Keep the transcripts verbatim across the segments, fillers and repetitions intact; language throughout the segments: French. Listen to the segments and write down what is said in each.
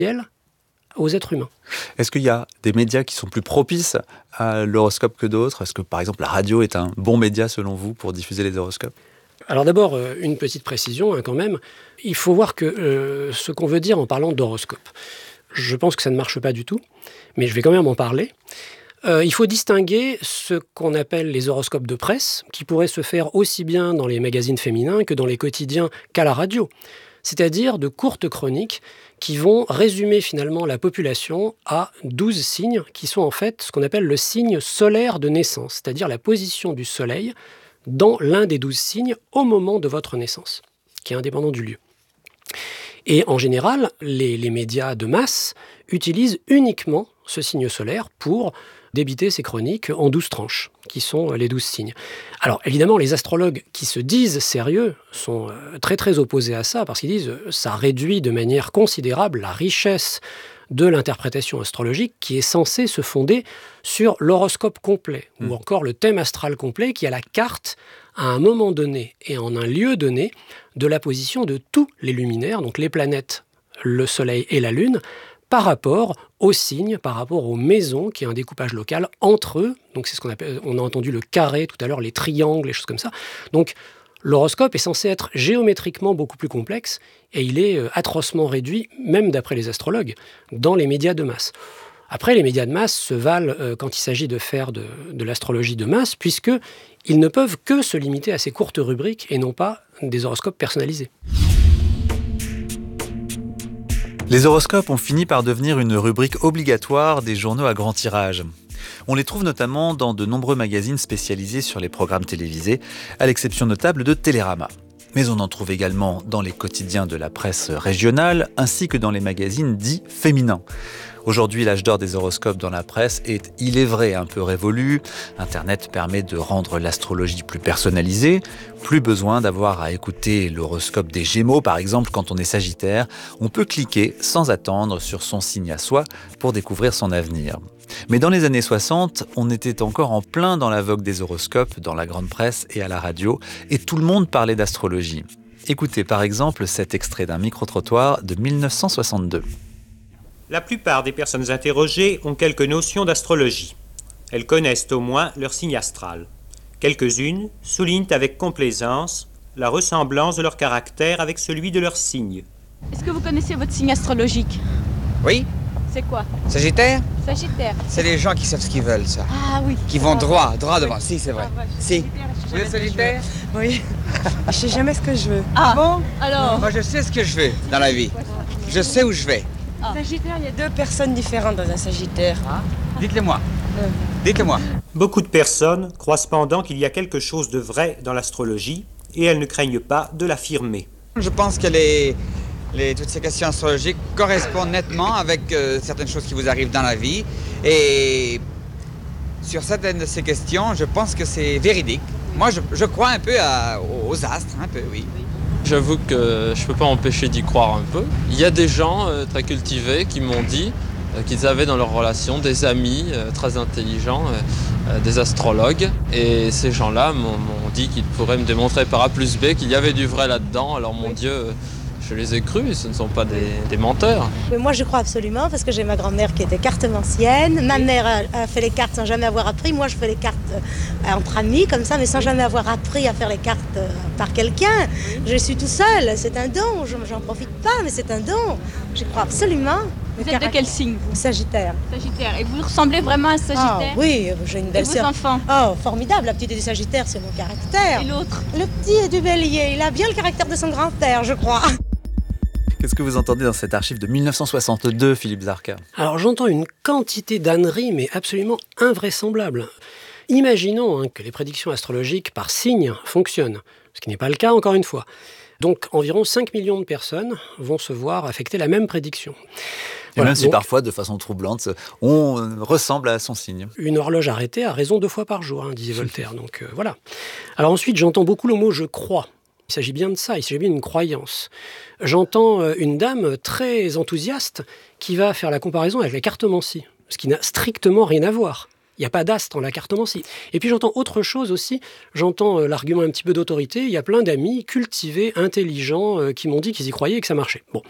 aux êtres humains. Est-ce qu'il y a des médias qui sont plus propices à l'horoscope que d'autres ? Est-ce que, par exemple, la radio est un bon média, selon vous, pour diffuser les horoscopes ? Alors d'abord, une petite précision hein, quand même. Il faut voir que euh, ce qu'on veut dire en parlant d'horoscope. Je pense que ça ne marche pas du tout, mais je vais quand même en parler. Euh, il faut distinguer ce qu'on appelle les horoscopes de presse, qui pourraient se faire aussi bien dans les magazines féminins que dans les quotidiens qu'à la radio. C'est-à-dire de courtes chroniques qui vont résumer finalement la population à douze signes, qui sont en fait ce qu'on appelle le signe solaire de naissance, c'est-à-dire la position du soleil dans l'un des douze signes au moment de votre naissance, qui est indépendant du lieu. Et en général, les, les médias de masse utilisent uniquement ce signe solaire pour débiter ces chroniques en douze tranches, qui sont les douze signes. Alors évidemment, les astrologues qui se disent sérieux sont très très opposés à ça, parce qu'ils disent que ça réduit de manière considérable la richesse de l'interprétation astrologique qui est censée se fonder sur l'horoscope complet, mmh. ou encore le thème astral complet qui a la carte à un moment donné et en un lieu donné de la position de tous les luminaires, donc les planètes, le Soleil et la Lune, par rapport aux signes, par rapport aux maisons, qui est un découpage local entre eux. Donc c'est ce qu'on appelle, on a entendu le carré tout à l'heure, les triangles, les choses comme ça. Donc l'horoscope est censé être géométriquement beaucoup plus complexe et il est atrocement réduit, même d'après les astrologues, dans les médias de masse. Après, les médias de masse se valent euh, quand il s'agit de faire de, de l'astrologie de masse, puisqu'ils ne peuvent que se limiter à ces courtes rubriques et non pas des horoscopes personnalisés. Les horoscopes ont fini par devenir une rubrique obligatoire des journaux à grand tirage. On les trouve notamment dans de nombreux magazines spécialisés sur les programmes télévisés, à l'exception notable de Télérama. Mais on en trouve également dans les quotidiens de la presse régionale, ainsi que dans les magazines dits féminins. Aujourd'hui, l'âge d'or des horoscopes dans la presse est, il est vrai, un peu révolu. Internet permet de rendre l'astrologie plus personnalisée. Plus besoin d'avoir à écouter l'horoscope des Gémeaux, par exemple, quand on est Sagittaire. On peut cliquer sans attendre sur son signe à soi pour découvrir son avenir. Mais dans les années soixante, on était encore en plein dans la vogue des horoscopes, dans la grande presse et à la radio, et tout le monde parlait d'astrologie. Écoutez par exemple cet extrait d'un micro-trottoir de dix-neuf cent soixante-deux. La plupart des personnes interrogées ont quelques notions d'astrologie. Elles connaissent au moins leur signe astral. Quelques-unes soulignent avec complaisance la ressemblance de leur caractère avec celui de leur signe. Est-ce que vous connaissez votre signe astrologique ? Oui. C'est quoi ? Sagittaire ? Sagittaire. C'est les gens qui savent ce qu'ils veulent, ça. Ah oui. Qui vont ah, droit, ouais. droit devant. Oui. Si, c'est vrai. Ah, ouais. Si. Vous êtes Sagittaire ? Oui. Je sais jamais ce que je veux. Ah, ah bon ? Alors ? Moi, je sais ce que je veux dans la vie. Je sais où je vais. Ah. Sagittaire, il y a deux personnes différentes dans un Sagittaire. Ah. Dites-le-moi. Euh. Dites-le-moi. Beaucoup de personnes croient cependant qu'il y a quelque chose de vrai dans l'astrologie et elles ne craignent pas de l'affirmer. Je pense que les, les, toutes ces questions astrologiques correspondent nettement avec euh, certaines choses qui vous arrivent dans la vie. Et sur certaines de ces questions, je pense que c'est véridique. Moi, je, je crois un peu à, aux astres, un peu, oui. J'avoue que je ne peux pas empêcher d'y croire un peu. Il y a des gens euh, très cultivés qui m'ont dit euh, qu'ils avaient dans leur relation des amis euh, très intelligents, euh, euh, des astrologues. Et ces gens-là m'ont, m'ont dit qu'ils pourraient me démontrer par A plus B qu'il y avait du vrai là-dedans. Alors mon Dieu, euh, je les ai crus, ce ne sont pas des, des menteurs. Mais moi je crois absolument parce que j'ai ma grand-mère qui était cartomancienne. Ma mère a, a fait les cartes sans jamais avoir appris. Moi je fais les cartes euh, entre amis comme ça, mais sans jamais avoir appris à faire les cartes euh, par quelqu'un. Je suis tout seul, c'est un don, je, j'en profite pas, mais c'est un don. J'y crois absolument. Vous êtes de quel signe vous ? Sagittaire. Sagittaire. Et vous ressemblez vraiment à un Sagittaire ? Ah, oui, j'ai une belle sœur. sœur. Et vos enfants ? Oh, formidable, la petite est du Sagittaire, c'est mon caractère. Et l'autre ? Le petit est du Bélier, il a bien le caractère de son grand-père, je crois. Qu'est-ce que vous entendez dans cette archive de dix-neuf cent soixante-deux, Philippe Zarka ? Alors j'entends une quantité d'âneries, mais absolument invraisemblable. Imaginons hein, que les prédictions astrologiques par signe fonctionnent, ce qui n'est pas le cas encore une fois. Donc environ cinq millions de personnes vont se voir affecter la même prédiction. Et Voilà, même si donc, parfois, de façon troublante, on ressemble à son signe. Une horloge arrêtée a raison deux fois par jour, hein, disait Voltaire. Donc euh, voilà. Alors ensuite, j'entends beaucoup le mot « je crois ». Il s'agit bien de ça, il s'agit bien d'une croyance. J'entends une dame très enthousiaste qui va faire la comparaison avec la cartomancie, ce qui n'a strictement rien à voir. Il n'y a pas d'astre dans la cartomancie. Et puis j'entends autre chose aussi, j'entends l'argument un petit peu d'autorité, il y a plein d'amis cultivés, intelligents, qui m'ont dit qu'ils y croyaient et que ça marchait. Bon.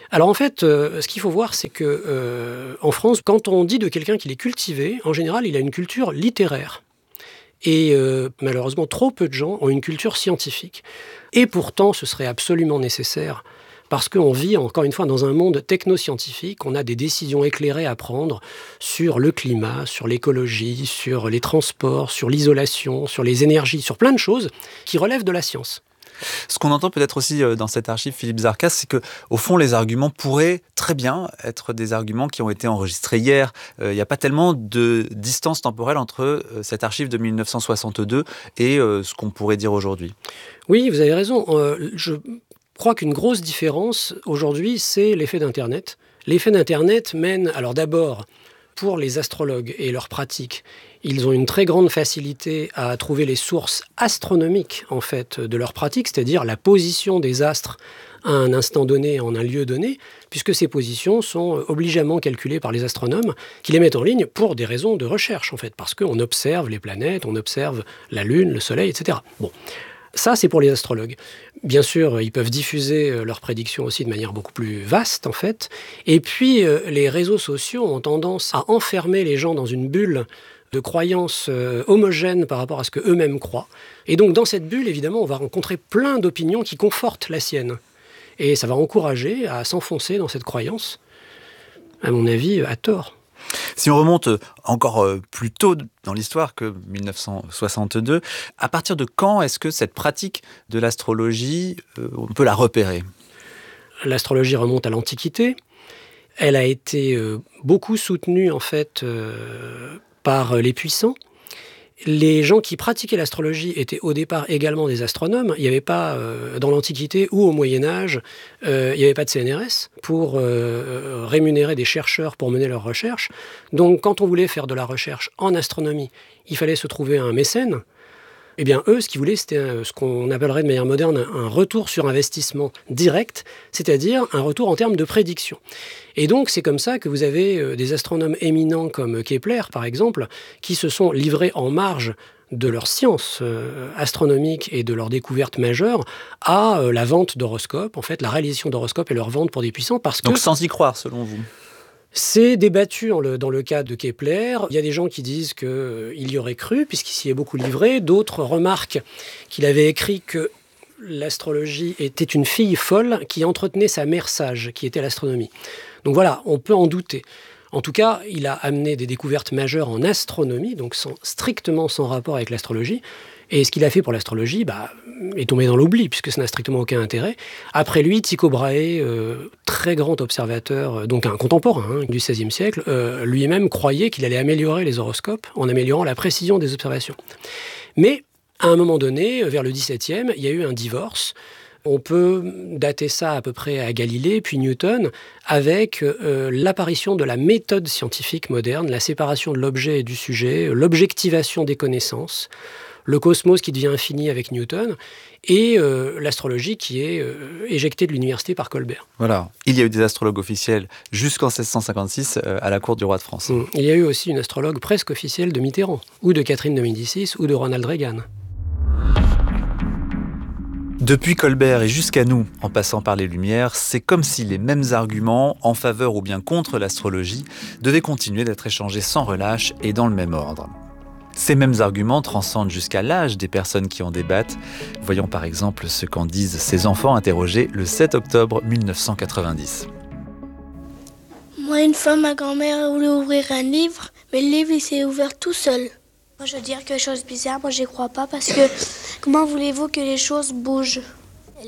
Alors en fait, euh, ce qu'il faut voir, c'est que euh, en France, quand on dit de quelqu'un qu'il est cultivé, en général, il a une culture littéraire. Et euh, malheureusement, trop peu de gens ont une culture scientifique. Et pourtant, ce serait absolument nécessaire, parce qu'on vit, encore une fois, dans un monde technoscientifique. On a des décisions éclairées à prendre sur le climat, sur l'écologie, sur les transports, sur l'isolation, sur les énergies, sur plein de choses qui relèvent de la science. Ce qu'on entend peut-être aussi dans cette archive, Philippe Zarkas, c'est que, au fond, les arguments pourraient très bien être des arguments qui ont été enregistrés hier. Il euh, n'y a pas tellement de distance temporelle entre euh, cette archive de mille neuf cent soixante-deux et euh, ce qu'on pourrait dire aujourd'hui. Oui, vous avez raison. Euh, je crois qu'une grosse différence aujourd'hui, c'est l'effet d'Internet. L'effet d'Internet mène, alors d'abord, pour les astrologues et leurs pratiques, ils ont une très grande facilité à trouver les sources astronomiques en fait de leurs pratiques, c'est-à-dire la position des astres à un instant donné, en un lieu donné, puisque ces positions sont obligeamment calculées par les astronomes qui les mettent en ligne pour des raisons de recherche en fait, parce qu'on observe les planètes, on observe la Lune, le Soleil, et cetera. Bon. Ça, c'est pour les astrologues. Bien sûr, ils peuvent diffuser leurs prédictions aussi de manière beaucoup plus vaste, en fait. Et puis, les réseaux sociaux ont tendance à enfermer les gens dans une bulle de croyances homogènes par rapport à ce qu'eux-mêmes croient. Et donc, dans cette bulle, évidemment, on va rencontrer plein d'opinions qui confortent la sienne. Et ça va encourager à s'enfoncer dans cette croyance, à mon avis, à tort. Si on remonte encore plus tôt dans l'histoire que mille neuf cent soixante-deux, à partir de quand est-ce que cette pratique de l'astrologie, on peut la repérer ? L'astrologie remonte à l'Antiquité. Elle a été beaucoup soutenue en fait par les puissants. Les gens qui pratiquaient l'astrologie étaient au départ également des astronomes. Il n'y avait pas, euh, dans l'Antiquité ou au Moyen-Âge, euh, il n'y avait pas de C N R S pour euh, rémunérer des chercheurs pour mener leurs recherches. Donc, quand on voulait faire de la recherche en astronomie, il fallait se trouver un mécène. Eh bien, eux, ce qu'ils voulaient, c'était un, ce qu'on appellerait de manière moderne un retour sur investissement direct, c'est-à-dire un retour en termes de prédiction. Et donc, c'est comme ça que vous avez des astronomes éminents comme Kepler, par exemple, qui se sont livrés en marge de leur science euh, astronomique et de leurs découvertes majeures à euh, la vente d'horoscopes, en fait, la réalisation d'horoscopes et leur vente pour des puissants. Parce donc, que sans y croire, selon vous ? C'est débattu dans le, dans le cas de Kepler. Il y a des gens qui disent qu'il euh, y aurait cru, puisqu'il s'y est beaucoup livré. D'autres remarquent qu'il avait écrit que l'astrologie était une fille folle qui entretenait sa mère sage, qui était l'astronomie. Donc voilà, on peut en douter. En tout cas, il a amené des découvertes majeures en astronomie, donc sans, strictement sans rapport avec l'astrologie. Et ce qu'il a fait pour l'astrologie bah, est tombé dans l'oubli, puisque ça n'a strictement aucun intérêt. Après lui, Tycho Brahe, euh, très grand observateur, donc un contemporain hein, du seizième siècle, euh, lui-même croyait qu'il allait améliorer les horoscopes en améliorant la précision des observations. Mais à un moment donné, vers le dix-septième, il y a eu un divorce. On peut dater ça à peu près à Galilée, puis Newton, avec euh, l'apparition de la méthode scientifique moderne, la séparation de l'objet et du sujet, l'objectivation des connaissances, le cosmos qui devient infini avec Newton, et euh, l'astrologie qui est euh, éjectée de l'université par Colbert. Voilà, il y a eu des astrologues officiels jusqu'en seize cent cinquante-six euh, à la cour du roi de France. Mmh. Il y a eu aussi une astrologue presque officielle de Mitterrand, ou de Catherine de Médicis, ou de Ronald Reagan. Depuis Colbert et jusqu'à nous, en passant par les Lumières, c'est comme si les mêmes arguments, en faveur ou bien contre l'astrologie, devaient continuer d'être échangés sans relâche et dans le même ordre. Ces mêmes arguments transcendent jusqu'à l'âge des personnes qui en débattent. Voyons par exemple ce qu'en disent ces enfants interrogés le sept octobre mille neuf cent quatre-vingt-dix. Moi, une fois, ma grand-mère voulait ouvrir un livre, mais le livre, il s'est ouvert tout seul. Moi, je veux dire quelque chose de bizarre, moi, j'y crois pas, parce que comment voulez-vous que les choses bougent ? L'esprit ?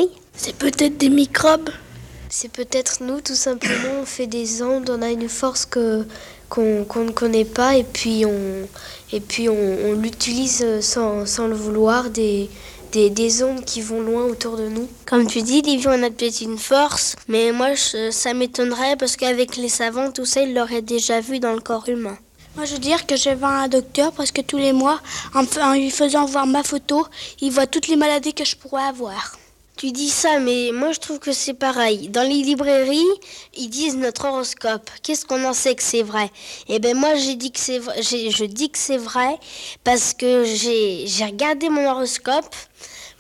C'est peut-être des microbes. C'est peut-être nous, tout simplement, on fait des ondes, on a une force que, qu'on, qu'on ne connaît pas, et puis on, et puis on, on l'utilise sans, sans le vouloir, des, des, des ondes qui vont loin autour de nous. Comme tu dis, Livio, on a peut-être une force, mais moi, je, ça m'étonnerait, parce qu'avec les savants, tout ça, ils l'auraient déjà vu dans le corps humain. Moi, je veux dire que je vais voir un docteur parce que tous les mois, en, en lui faisant voir ma photo, il voit toutes les maladies que je pourrais avoir. Tu dis ça, mais moi, je trouve que c'est pareil. Dans les librairies, ils disent notre horoscope. Qu'est-ce qu'on en sait que c'est vrai ? Eh bien, moi, j'ai dit que c'est vrai, j'ai, je dis que c'est vrai parce que j'ai, j'ai regardé mon horoscope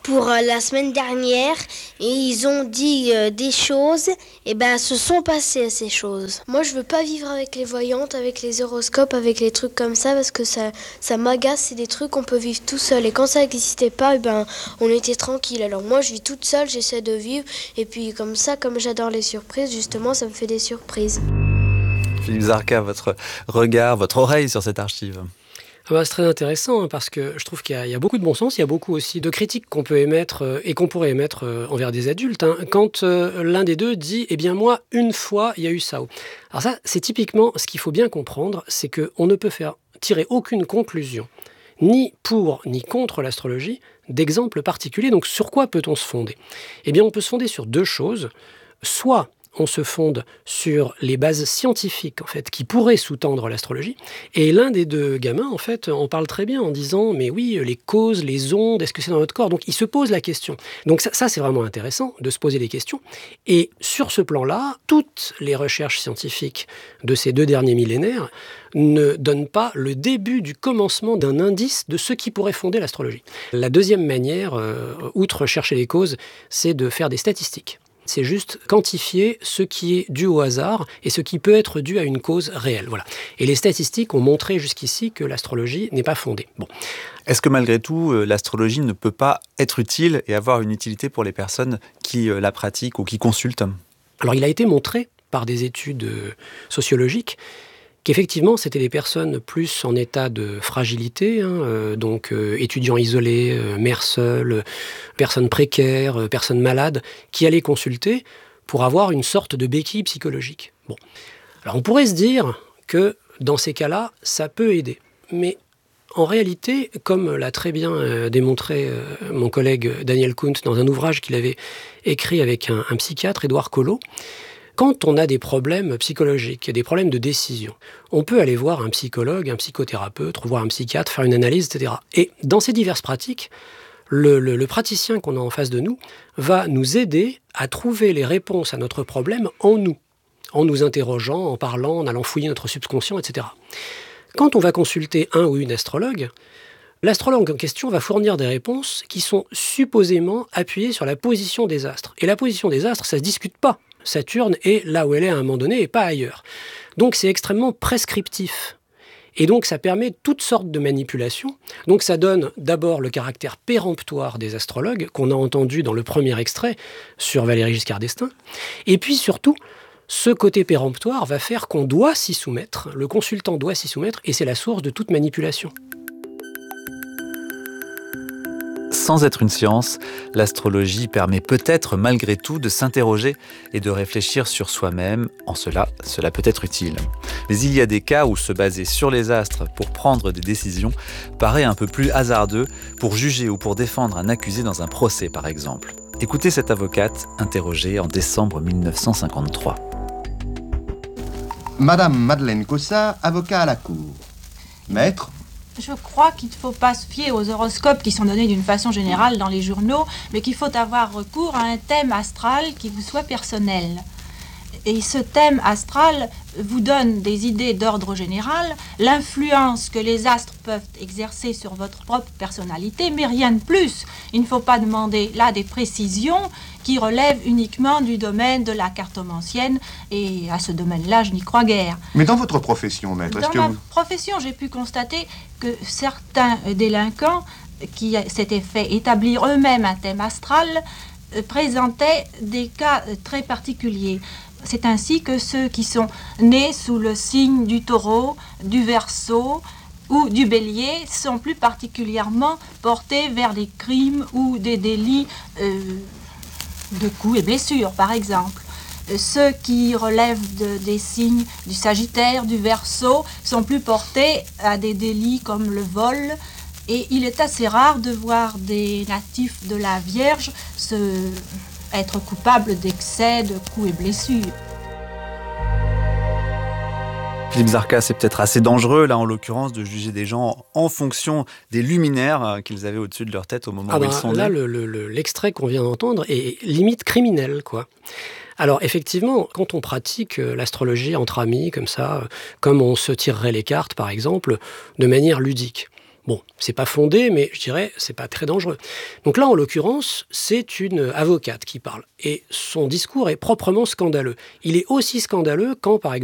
pour euh, la semaine dernière et ils ont dit euh, des choses et ben se sont passées ces choses. Moi je veux pas vivre avec les voyantes, avec les horoscopes, avec les trucs comme ça parce que ça, ça m'agace, c'est des trucs qu'on peut vivre tout seul et quand ça n'existait pas et ben on était tranquille. Alors moi je vis toute seule, j'essaie de vivre et puis comme ça, comme j'adore les surprises, justement ça me fait des surprises. Philippe Zarka, votre regard, votre oreille sur cette archive. Ah bah, c'est très intéressant hein, parce que je trouve qu'il y a, il y a beaucoup de bon sens, il y a beaucoup aussi de critiques qu'on peut émettre euh, et qu'on pourrait émettre euh, envers des adultes. Hein, quand euh, l'un des deux dit « Eh bien moi, une fois, il y a eu ça ». Alors ça, c'est typiquement ce qu'il faut bien comprendre, c'est qu'on ne peut faire tirer aucune conclusion, ni pour ni contre l'astrologie, d'exemples particuliers. Donc sur quoi peut-on se fonder ? Eh bien on peut se fonder sur deux choses. Soit on se fonde sur les bases scientifiques en fait, qui pourraient sous-tendre l'astrologie. Et l'un des deux gamins, en fait, en parle très bien en disant « mais oui, les causes, les ondes, est-ce que c'est dans notre corps ?» Donc il se pose la question. Donc ça, ça, c'est vraiment intéressant de se poser les questions. Et sur ce plan-là, toutes les recherches scientifiques de ces deux derniers millénaires ne donnent pas le début du commencement d'un indice de ce qui pourrait fonder l'astrologie. La deuxième manière, euh, outre chercher les causes, c'est de faire des statistiques. C'est juste quantifier ce qui est dû au hasard et ce qui peut être dû à une cause réelle. Voilà. Et les statistiques ont montré jusqu'ici que l'astrologie n'est pas fondée. Bon. Est-ce que malgré tout, l'astrologie ne peut pas être utile et avoir une utilité pour les personnes qui la pratiquent ou qui consultent ? Alors il a été montré par des études sociologiques qu'effectivement, c'était des personnes plus en état de fragilité, hein, euh, donc euh, étudiants isolés, euh, mères seules, euh, personnes précaires, euh, personnes malades, qui allaient consulter pour avoir une sorte de béquille psychologique. Bon. Alors on pourrait se dire que dans ces cas-là, ça peut aider. Mais en réalité, comme l'a très bien euh, démontré euh, mon collègue Daniel Kuntz dans un ouvrage qu'il avait écrit avec un, un psychiatre, Édouard Collot, quand on a des problèmes psychologiques, des problèmes de décision, on peut aller voir un psychologue, un psychothérapeute, voir un psychiatre, faire une analyse, et cetera. Et dans ces diverses pratiques, le, le, le praticien qu'on a en face de nous va nous aider à trouver les réponses à notre problème en nous, en nous interrogeant, en parlant, en allant fouiller notre subconscient, et cetera. Quand on va consulter un ou une astrologue, l'astrologue en question va fournir des réponses qui sont supposément appuyées sur la position des astres. Et la position des astres, ça ne se discute pas. Saturne est là où elle est à un moment donné et pas ailleurs. Donc c'est extrêmement prescriptif. Et donc ça permet toutes sortes de manipulations. Donc ça donne d'abord le caractère péremptoire des astrologues, qu'on a entendu dans le premier extrait sur Valéry Giscard d'Estaing. Et puis surtout, ce côté péremptoire va faire qu'on doit s'y soumettre, le consultant doit s'y soumettre, et c'est la source de toute manipulation. Sans être une science, l'astrologie permet peut-être malgré tout de s'interroger et de réfléchir sur soi-même. En cela, cela peut être utile. Mais il y a des cas où se baser sur les astres pour prendre des décisions paraît un peu plus hasardeux pour juger ou pour défendre un accusé dans un procès, par exemple. Écoutez cette avocate interrogée en décembre mille neuf cent cinquante-trois. Madame Madeleine Cossat, avocat à la Cour. Maître, je crois qu'il ne faut pas se fier aux horoscopes qui sont donnés d'une façon générale dans les journaux, mais qu'il faut avoir recours à un thème astral qui vous soit personnel. Et ce thème astral vous donne des idées d'ordre général, l'influence que les astres peuvent exercer sur votre propre personnalité, mais rien de plus. Il ne faut pas demander là des précisions qui relèvent uniquement du domaine de la cartomancienne, et à ce domaine-là, je n'y crois guère. Mais dans votre profession, maître, dans est-ce que ma vous... profession, j'ai pu constater que certains délinquants qui s'étaient fait établir eux-mêmes un thème astral euh, présentaient des cas euh, très particuliers. C'est ainsi que ceux qui sont nés sous le signe du taureau, du verseau ou du bélier sont plus particulièrement portés vers des crimes ou des délits euh, de coups et blessures, par exemple. Ceux qui relèvent de, des signes du Sagittaire, du Verseau, sont plus portés à des délits comme le vol. Et il est assez rare de voir des natifs de la Vierge se, être coupables d'excès, de coups et blessures. Philippe Zarka, c'est peut-être assez dangereux, là, en l'occurrence, de juger des gens en fonction des luminaires qu'ils avaient au-dessus de leur tête au moment ah où ben, ils sont nés. Là, le, le, l'extrait qu'on vient d'entendre est limite criminel, quoi. Alors, effectivement, quand on pratique l'astrologie entre amis, comme ça, comme on se tirerait les cartes, par exemple, de manière ludique, Bon, c'est pas fondé, mais je dirais, c'est pas très dangereux. Donc là, en l'occurrence, c'est une avocate qui parle. Et son discours est proprement scandaleux. Il est aussi scandaleux quand, par exemple,